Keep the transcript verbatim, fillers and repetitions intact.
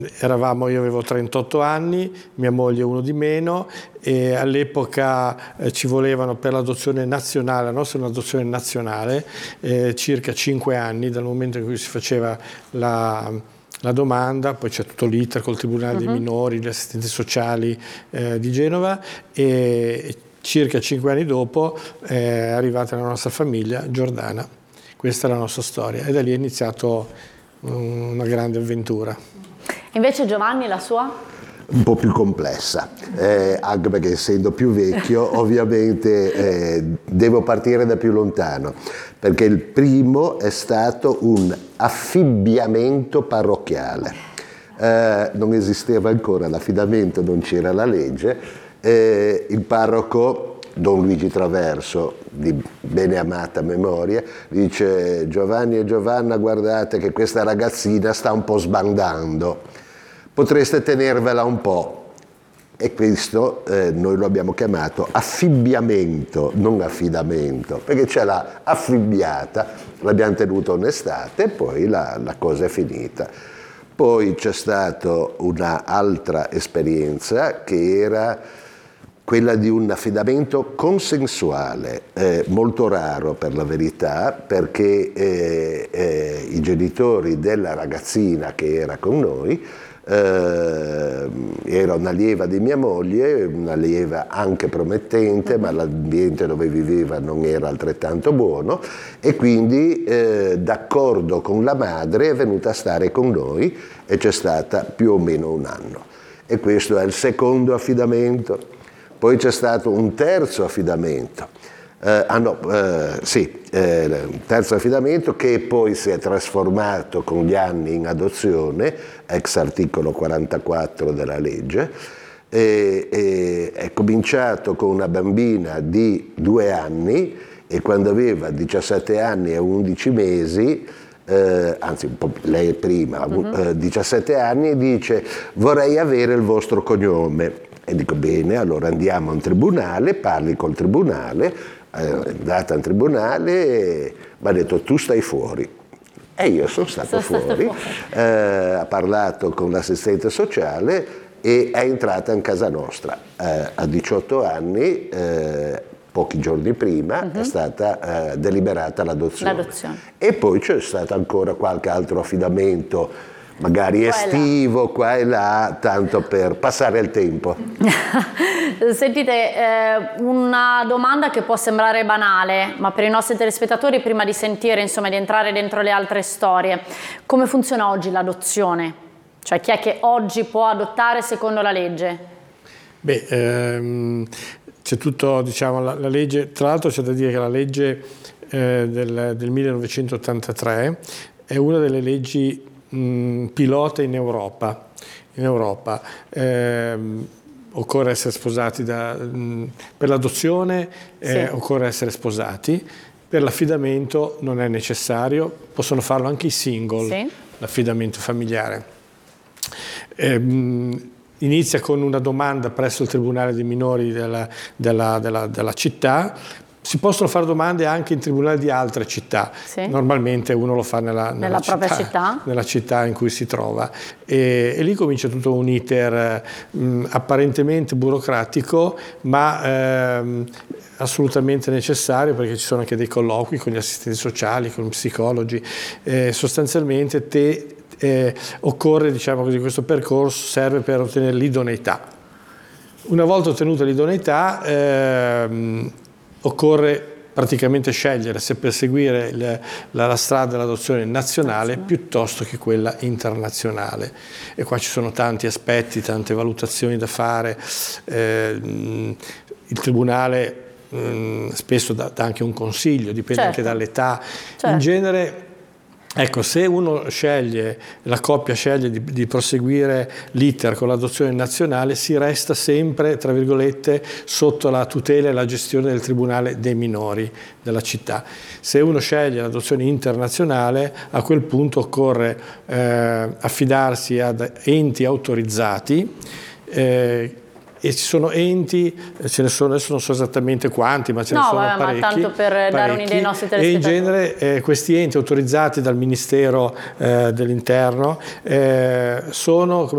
Eravamo, io avevo trentotto anni, mia moglie uno di meno, e all'epoca eh, ci volevano per l'adozione nazionale, la nostra è un'adozione nazionale, eh, circa cinque anni dal momento in cui si faceva la, la domanda, poi c'è tutto l'iter col Tribunale uh-huh. dei minori, gli assistenti sociali eh, di Genova, e circa cinque anni dopo è arrivata la nostra famiglia, Giordana. Questa è la nostra storia e da lì è iniziato una grande avventura. Invece Giovanni, la sua? Un po' più complessa, eh, anche perché essendo più vecchio ovviamente eh, devo partire da più lontano, perché il primo è stato un affibbiamento parrocchiale. Eh, non esisteva ancora l'affidamento, non c'era la legge, eh, il parroco Don Luigi Traverso, di bene amata memoria, dice: Giovanni e Giovanna, guardate che questa ragazzina sta un po' sbandando, potreste tenervela un po'. E questo eh, noi lo abbiamo chiamato affibbiamento, non affidamento, perché c'è la affibbiata, l'abbiamo tenuta un'estate e poi la, la cosa è finita. Poi c'è stata un'altra esperienza che era quella di un affidamento consensuale, eh, molto raro per la verità, perché eh, eh, i genitori della ragazzina che era con noi, eh, era un'allieva di mia moglie, un'allieva anche promettente, ma l'ambiente dove viveva non era altrettanto buono, e quindi eh, d'accordo con la madre è venuta a stare con noi e c'è stata più o meno un anno. E questo è il secondo affidamento. Poi c'è stato un terzo affidamento, eh, ah no, eh, sì, eh, un terzo affidamento che poi si è trasformato con gli anni in adozione, ex articolo quarantaquattro della legge, e, e è cominciato con una bambina di due anni e quando aveva diciassette anni e undici mesi, eh, anzi un po' lei prima, uh-huh. eh, diciassette anni, dice: vorrei avere il vostro cognome. E dico: bene, allora andiamo in tribunale, parli col tribunale, è andata in tribunale e mi ha detto: tu stai fuori. E io sono stato sono fuori, stato fuori. Eh, ha parlato con l'assistente sociale e è entrata in casa nostra. Eh, a diciotto anni, eh, pochi giorni prima, uh-huh. è stata eh, deliberata l'adozione. l'adozione. E poi c'è stato ancora qualche altro affidamento, magari estivo, qua e là, tanto per passare il tempo. Sentite, eh, una domanda che può sembrare banale, ma per i nostri telespettatori, prima di sentire, insomma, di entrare dentro le altre storie, come funziona oggi l'adozione? Cioè, chi è che oggi può adottare secondo la legge? Beh, ehm, c'è tutto, diciamo, la, la legge, tra l'altro c'è da dire che la legge eh, del, del millenovecentottantatré è una delle leggi pilota in Europa. In Europa eh, occorre essere sposati da, mh, per l'adozione eh, sì. occorre essere sposati, per l'affidamento non è necessario, possono farlo anche i single, sì. l'affidamento familiare. Eh, mh, inizia con una domanda presso il Tribunale dei minori della, della, della, della città. Si possono fare domande anche in tribunali di altre città, sì. normalmente uno lo fa nella, nella, nella città, propria città? nella città in cui si trova, e, e lì comincia tutto un iter mh, apparentemente burocratico, ma ehm, assolutamente necessario, perché ci sono anche dei colloqui con gli assistenti sociali, con i psicologi, eh, sostanzialmente te, eh, occorre, diciamo così, questo percorso serve per ottenere l'idoneità. Una volta ottenuta l'idoneità, ehm, occorre praticamente scegliere se perseguire il, la, la strada dell'adozione nazionale piuttosto che quella internazionale. E qua ci sono tanti aspetti, tante valutazioni da fare. Eh, il Tribunale mh, spesso dà, dà anche un consiglio, dipende certo. anche dall'età. Certo. In genere, ecco, se uno sceglie, la coppia sceglie di, di proseguire l'iter con l'adozione nazionale, si resta sempre, tra virgolette, sotto la tutela e la gestione del Tribunale dei minori della città. Se uno sceglie l'adozione internazionale, a quel punto occorre eh, affidarsi ad enti autorizzati, eh, e ci sono enti, ce ne sono, adesso non so esattamente quanti, ma ce no, ne sono vabbè, parecchi. Ma tanto per parecchi, dare un'idea ai nostri telespettatori. E in genere eh, questi enti autorizzati dal Ministero eh, dell'Interno eh, sono